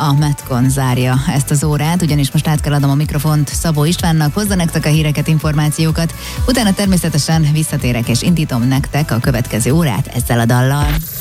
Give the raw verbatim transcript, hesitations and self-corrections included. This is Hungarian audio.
a Metcon zárja ezt az órát, ugyanis most át kell adnom a mikrofont Szabó Istvánnak, hozza nektek a híreket, információkat, utána természetesen visszatérek és indítom nektek a következő órát ezzel a dallal.